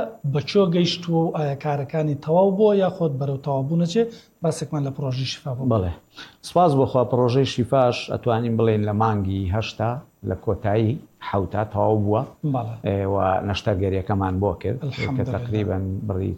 بەچۆ گەیشتووە و ئایا کارەکانی تەواو بووە یاخۆت بەرەو تەواوبوو نەچێ باسێکمان لە پرۆژەی شیفا بوو. بڵێ سپاس بۆخوا پرۆژەی شیفاش ئەتوانین بڵێن لە مانگی هەشتا لە کۆتایی حوتا تەواو بووە و نەشتەرگەریەکەمان بۆ کرد کە تقریبا بڕی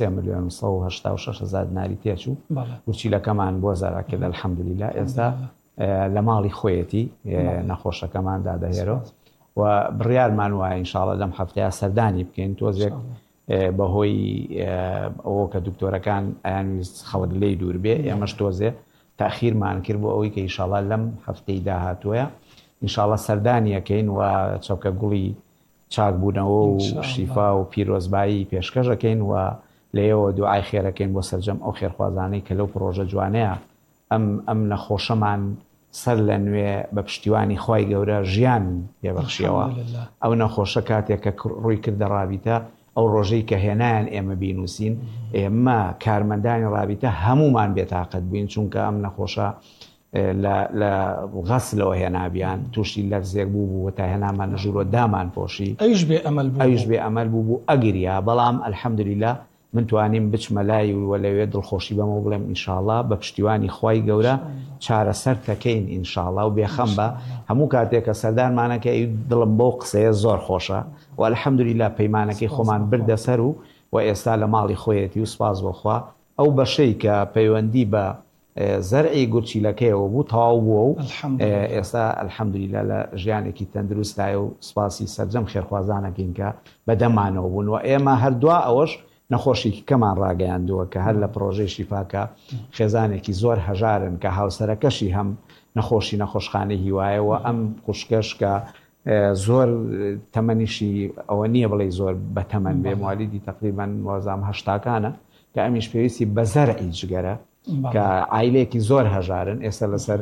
43,186,000 دیناری تێچوو ورچیلەکەمان بۆ زارا کرد الحەمدولیلا. ئێستا لە ماڵی خۆیەتی نەخۆشەکەمان دادەهێرەوە و بڕیارمان وایە ئینشاڵڵا لەم هەفتەیە سەردانی بکەین تۆزێک بەهۆی ئەوە کە دکتۆرەکان ئەیانویست خەڵک لێی دوور بێ ئێمەش تۆزێ تاخیرمان کرد بۆ ئەوەی کە ئینشاڵڵا لەم هەفتەی داهاتووە ئینشاڵڵا سەردانیەکەین و چەوکە گوڵی چاکبوونەوە و شیفا و پیرۆزبایی پێشکەشەکەین و لێەوە دوعای خێرەکەین بۆ سەرجەم ئەو خێرخوازانەی کە لەو پرۆژە جوانەیە ئەم نەخۆشەمان سەر لە نوێ بە پشتیوانی خوای گەورە ژیان پێبەخشیەوە. ئەو نەخۆشە کاتێک کە ڕووی کردە ڕابیتە ئەو ڕۆژەی کە هێنایان ئێمە بینوسین ئێمە کارمەندانی ڕابیتە هەمومان بێتاقەت بووین چونکە ئەم نەخۆشە لە غەسلەوە هێنابیان تووشی لەرزێک بوو تا هێنامان لە ژوورۆ دامان پۆشی ئەویش بێ ئەمەل بوو ئەگریا. بەڵام ئەلحەمدولیلا من توانیم بچمە لای و لەوێ دڵخۆشی بەمە بڵێم ئینشاڵڵا بە پشتیوانی خوای گەورە چارەسەر تەکەین ئینشاڵڵا و بێخەم بە هەموو کاتێک کە سەردانمانەکە دڵم بۆ قسەیە زۆر خۆشە و ئەلحەمدولیلا پەیمانەکەی خۆمان بردەسەر و ئێستا لە ماڵی خۆیەتی و سپاس بۆخوا ئەو بەشەی کە پەیوەندی بە زەرعی گورچیلەکەیەوە بوو تەواو بووە و ئێستا ئەلحەمدولیلا لە ژیانێکی تەندروستایە و سپاسی سەرجەم خێرخوازانەکەین کە بەدەمانەوە بوون و ئێمە هەردووە ئەوەش نەخۆشی کەمان ڕاگەیاندووە کە هەر لە پرۆژەی شیفاکە خێزانێکی زۆر هەژارن کە هاوسەرەکەشی هەم نەخۆشی نەخۆشخانەی هیوایەوە ئەم خوشکەش کە زۆر تەمەنیشی ئەوە نییە بڵێ زۆر بە تەمەن بێ موالیدی تقریبا وەزام هەشتاکانە کە ئەمیش پێویستی بە زەرعی جگەرە کە عایلێکی زۆر هەژارن ئێستا لەسەر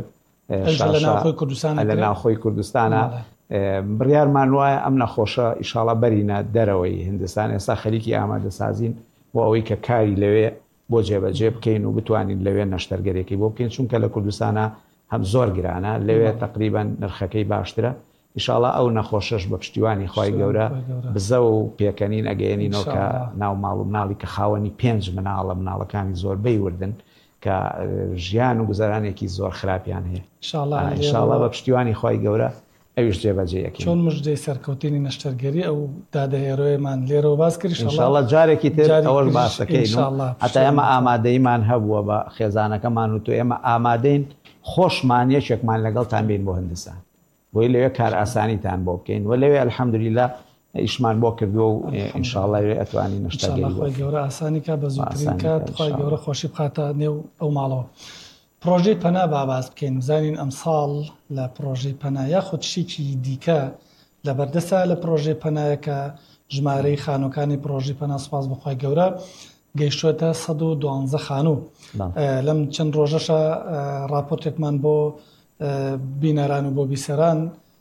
لە ناوخۆی کوردستانە بڕیارمان وایە ئەم نەخۆشە ئیشاڵا بەرینە دەرەوەی هندستان ئێستا خەریکی ئامادەسازین بۆ ئەوەی کە کاری لەوێ بۆ جێبەجێ بکەین و بتوانین لەوێ نەشتەرگەرێکی بۆ بکەین چونکە لە کوردستانە هەم زۆر گرانە لەوێ تقریبا نرخەکەی باشترە ئیشاڵا ئەو نەخۆشەش بە پشتیوانی خوای گەورە بزە و پێکەنین ئەگەیەنینەوە کە ناو ماڵ و مناڵی کە خاوەنی 5 مناڵە مناڵەکانی زۆربەی وردن کە ژیان و گوزەرانێکی زۆر خراپیان هەیە ئینشاڵا بە پشتیوانی خوای گەورە ئەویش جێبەجێیەکەی چۆن مژدەی سەرکەوتنی نەشتەرگەری ئەو دادەهێڕۆیەمان لێرەوە باس کرد ئینشاڵا جارێکی تر ئەوەش باسەکەین هەتا ئێمە ئامادەیمان هەبووە بە خێزانەکەمان و تۆ ئێمە ئامادەین خۆشمان یەکێکمان لەگەڵتان بین بۆ هندستان بۆی لەوێ کار ئاسانیتان بۆ بکەین و لەوێ ئەلحەمدولیلا ئیشمان بۆ کردووە و ئینشاڵڵا ئەتوانی نەشتەرگەری خوای گەورە ئاسانی کات بە زووترین کات خوای گەورە خۆشی بخاتە نێو ئەو ماڵەوە. پرۆژەی پەنا باز بکەین بزانین ئەمساڵ لە پرۆژەی پەنا یاخود شتێکی دیکە لە بەردەسە لە پرۆژەی پەنایەکە ژمارەی خانووەکانی پرۆژەی پەنا سوپاس بەخوای گەورە گەیشتووەتە 112 خانوو. لەم چەند ڕۆژەشە راپۆرتێکمان بۆ بینەران و بۆ بیسەران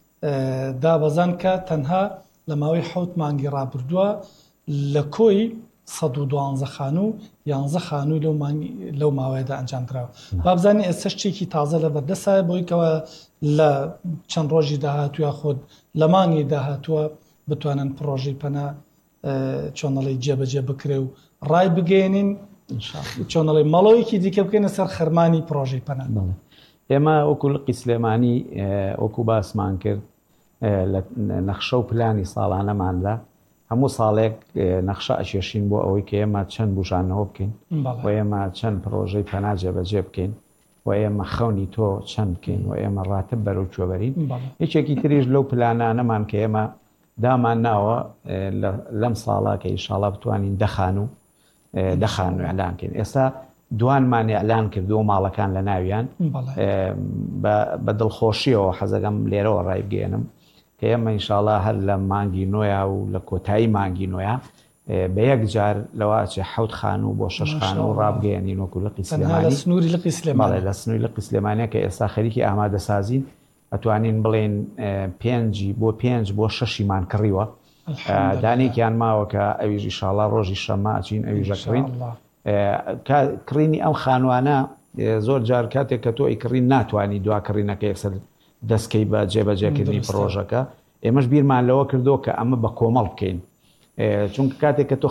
دابەزان کە تەنها لە ماوەی 7 مانگی ڕابردووە لە کۆی 112 خانوو 11 خانووی لەو ماوەیەدا ئەنجامکراوە. بابزانانی ئێستا شتێکی تازە لە بەردەسایە بۆی کەوە لە چەند ڕۆژی داهاتووە خۆت لە مانگی داهاتووە بتوانن پرۆژەی پەنا چۆنەڵی جێبەجێ بکرێ و ڕای بگەێنین چۆنەڵی مەڵەوەیەکی دیکە بکەینە سەر خەرمانی پرۆژەی پەنا. ئێمە وەکو لقی سلێمانی وەکو باسمان کرد لە نەخشە و پلانی ساڵانەماندا هەموو ساڵێک نەخشە ئەکێشین بۆ ئەوەی کە ئێمە چەند بژانەوە بکەین و ئێمە چەند پرۆژەی پەنا جێبەجێ بکەین و ئێمە خەونی تۆ چەند بکەین و ئێمە ڕاتب بەرەو کوێبەرین. یەکێکی تریش لەو پلانانەمان کە ئێمە دامان ناوە لەم ساڵا کە ئینشاڵڵا بتوانین دەخان و ئەلانکەین. ئێستا دوانمان ئەلان کردووە ماڵەکان لە ناویان بە دڵخۆشیەوە حەزەکەم لێرەوە ڕای بگەێنم کە ئێمە ئینشاڵڵا هەر لە مانگی نۆیە و لە کۆتایی مانگی نۆیە بە یەک جار لەواتێ 7 خانوو بۆ 6 خانوو ڕابگەێنین وەکو لقی سلێمانی لە سنووری لقی سلێمانیە کە ئێستا خەریکی ئامادەسازین ئەتوانین بڵێن 5 بۆ 6مان کڕیوە دانێکیان ماوە کە ئەویش ئینشاڵڵا ڕۆژی شەممە ئەچین ئەویژە کڕین. کڕینی ئەم خانوانە زۆر جار کاتێک کە تۆ ئیکڕین ناتوانانی دواکڕینەکە یەکسەر دەستکەی بە جێبەجێکردنی پرۆژەکە ئێمەش بیرمان لەوە کردو کە ئەمە بە کۆمەڵ بکەین چونکە کاتێک کە تۆ